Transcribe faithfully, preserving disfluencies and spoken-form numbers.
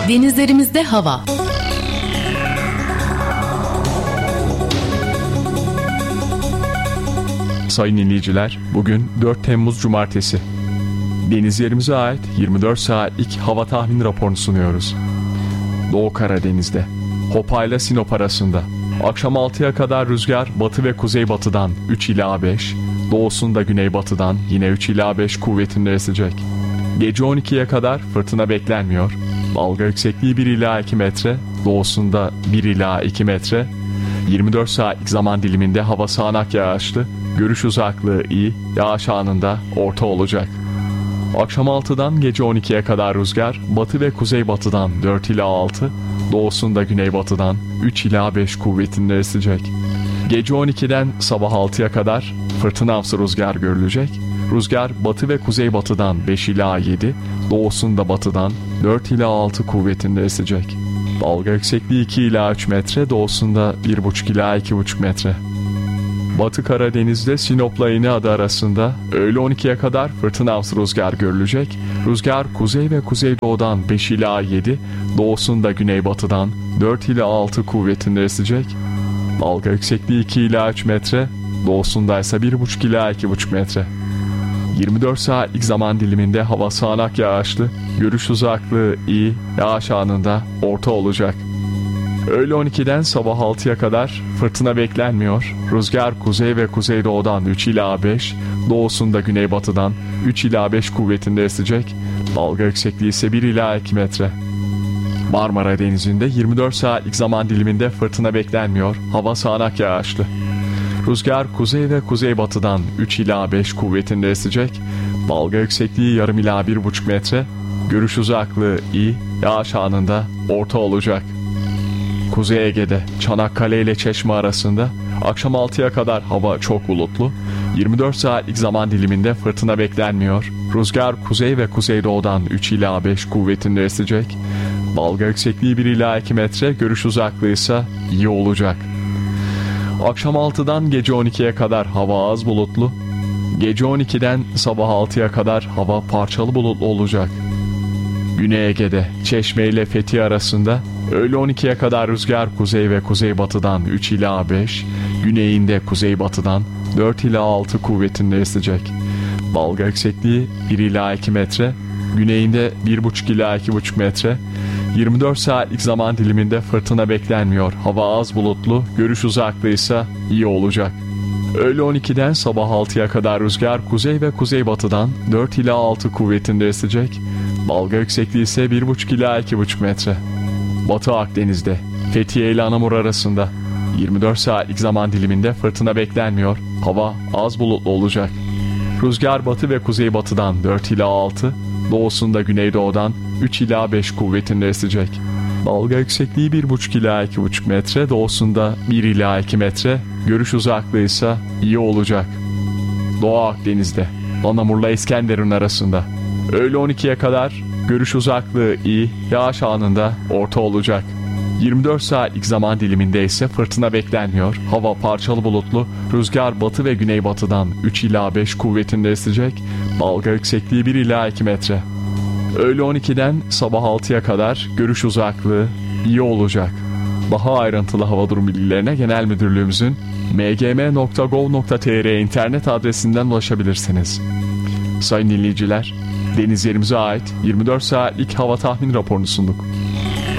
Denizlerimizde hava. Sayın dinleyiciler, bugün dört Temmuz Cumartesi. Denizlerimize ait yirmi dört saatlik hava tahmini raporunu sunuyoruz. Doğu Karadeniz'de, Hopa ile Sinop arasında. Akşam altıya kadar rüzgar batı ve kuzeybatıdan üç ila beş, doğusunda güneybatıdan yine üç ila beş kuvvetinde esecek. Gece on ikiye kadar fırtına beklenmiyor. Dalga yüksekliği bir ila iki metre, doğusunda bir ila iki metre. yirmi dört saatlik zaman diliminde hava sağanak yağışlı, görüş uzaklığı iyi, yağış anında orta olacak. Akşam altıdan gece on ikiye kadar rüzgar batı ve kuzeybatıdan dört ila altı, doğusunda güneybatıdan üç ila beş kuvvetinde esecek. Gece on ikiden sabah altıya kadar fırtınamsı rüzgar görülecek. Rüzgar batı ve kuzeybatıdan beş ila yedi, doğusunda batıdan dört ila altı kuvvetinde esecek. Dalga yüksekliği iki ila üç metre, doğusunda bir buçuk ila iki buçuk metre. Batı Karadeniz'de Sinop'la İnegöl arasında öğle on ikiye kadar fırtınamsı rüzgar görülecek. Rüzgar kuzey ve kuzeydoğudan beş ila yedi, doğusunda güneybatıdan dört ila altı kuvvetinde esecek. Dalga yüksekliği iki ila üç metre, doğusunda ise bir buçuk ila iki buçuk metre. yirmi dört saatlik zaman diliminde hava sağanak yağışlı, görüş uzaklığı iyi, yağış anında orta olacak. Öğle on ikiden sabah altıya kadar fırtına beklenmiyor. Rüzgar kuzey ve kuzeydoğudan üç ila beş, doğusunda güneybatıdan üç ila beş kuvvetinde esecek. Dalga yüksekliği ise bir ila iki metre. Marmara Denizi'nde yirmi dört saatlik zaman diliminde fırtına beklenmiyor. Hava sağanak yağışlı. Rüzgar kuzey ve kuzeybatıdan üç ila beş kuvvetinde esecek. Dalga yüksekliği yarım ila bir buçuk metre. Görüş uzaklığı iyi, yağış anında orta olacak. Kuzey Ege'de Çanakkale ile Çeşme arasında akşam altıya kadar hava çok bulutlu. yirmi dört saatlik zaman diliminde fırtına beklenmiyor. Rüzgar kuzey ve kuzeydoğudan üç ila beş kuvvetinde esecek. Dalga yüksekliği bir ila iki metre, görüş uzaklığı ise iyi olacak. Akşam altıdan gece on ikiye kadar hava az bulutlu. Gece on ikiden sabah altıya kadar hava parçalı bulutlu olacak. Güney Ege'de Çeşme ile Fethiye arasında öğle on ikiye kadar rüzgar kuzey ve kuzeybatıdan üç ila beş, güneyinde kuzeybatıdan dört ila altı kuvvetinde esecek. Dalga yüksekliği bir ila iki metre, güneyinde bir buçuk ila iki buçuk metre. yirmi dört saatlik zaman diliminde fırtına beklenmiyor. Hava az bulutlu, görüş uzaklığı ise iyi olacak. Öğle on ikiden sabah altıya kadar rüzgar kuzey ve kuzeybatıdan dört ila altı kuvvetinde esecek. Dalga yüksekliği ise bir buçuk ila iki buçuk metre. Batı Akdeniz'de Fethiye ile Anamur arasında yirmi dört saatlik zaman diliminde fırtına beklenmiyor. Hava az bulutlu olacak. Rüzgar batı ve kuzeybatıdan dört ila altı, doğusunda güneydoğudan üç ila beş kuvvetinde esecek. Dalga yüksekliği bir buçuk ila iki buçuk metre, doğusunda bir ila iki metre, görüş uzaklığı ise iyi olacak. Doğu Akdeniz'de Anamur'la İskenderun arasında öğle on ikiye kadar görüş uzaklığı iyi, yağış anında orta olacak. yirmi dört saatlik zaman diliminde ise fırtına beklenmiyor. Hava parçalı bulutlu, rüzgar batı ve güneybatıdan üç ila beş kuvvetinde esecek. Dalga yüksekliği bir ila iki metre. Öğle on ikiden sabah altıya kadar görüş uzaklığı iyi olacak. Daha ayrıntılı hava durum bilgilerine Genel Müdürlüğümüzün m g m nokta gov nokta t r internet adresinden ulaşabilirsiniz. Sayın dinleyiciler, denizlerimize ait yirmi dört saatlik hava tahmin raporunu sunduk.